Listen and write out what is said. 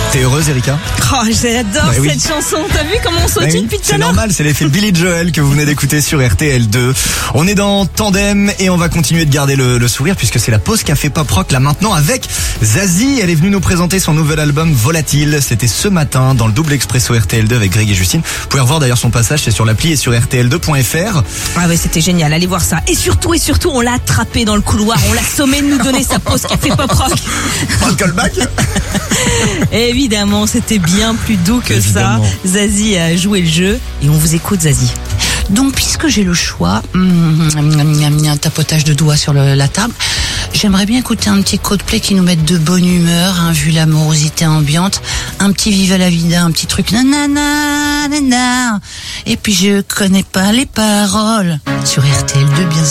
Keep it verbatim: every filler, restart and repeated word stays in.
T'es heureuse, Erika? Oh, j'adore bah oui. cette chanson. T'as vu comment on sautille bah oui, depuis tout à l'heure? C'est normal, c'est l'effet Billy Joel que vous venez d'écouter sur R T L deux. On est dans Tandem et on va continuer de garder le, le sourire puisque c'est la pause café pop rock là maintenant avec Zazie. Elle est venue nous présenter son nouvel album Volatile. C'était ce matin dans le double expresso R T L deux avec Greg et Justine. Vous pouvez revoir d'ailleurs son passage, c'est sur l'appli et sur R T L deux point F R. Ah ouais, c'était génial. Allez voir ça. Et surtout, et surtout, on l'a attrapé dans le couloir. On l'a sommé de nous donner sa pause café pop rock. Pas le callback. Évidemment, c'était bien plus doux que Évidemment. ça. Zazie a joué le jeu et on vous écoute, Zazie. Donc, puisque j'ai le choix, un tapotage de doigts sur le, la table, j'aimerais bien écouter un petit Coldplay qui nous mette de bonne humeur, hein, vu l'amorosité ambiante, un petit Viva la Vida, un petit truc nanana, nanana. Et puis je connais pas les paroles sur R T L deux, bien sûr.